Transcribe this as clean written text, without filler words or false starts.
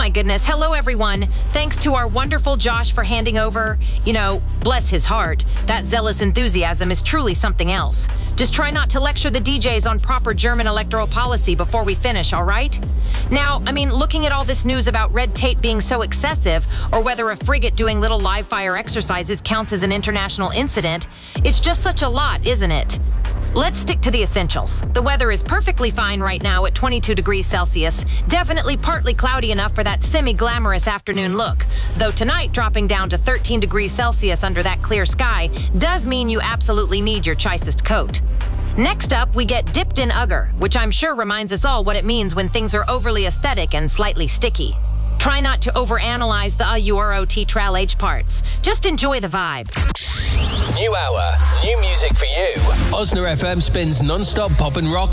my goodness. Hello, everyone. Thanks to our wonderful Josh for handing over, bless his heart. That zealous enthusiasm is truly something else. Just try not to lecture the DJs on proper German electoral policy before we finish, all right? Now, looking at all this news about red tape being so excessive, or whether a frigate doing little live fire exercises counts as an international incident, it's just such a lot, isn't it? Let's stick to the essentials. The weather is perfectly fine right now at 22 degrees Celsius. Definitely partly cloudy enough for that semi-glamorous afternoon look. Though tonight, dropping down to 13 degrees Celsius under that clear sky does mean you absolutely need your choicest coat. Next up, we get dipped in Ugger, which I'm sure reminds us all what it means when things are overly aesthetic and slightly sticky. Try not to overanalyze the UROT-TRAL-H parts. Just enjoy the vibe. New hour, new music for you. Osna FM spins non-stop pop and rock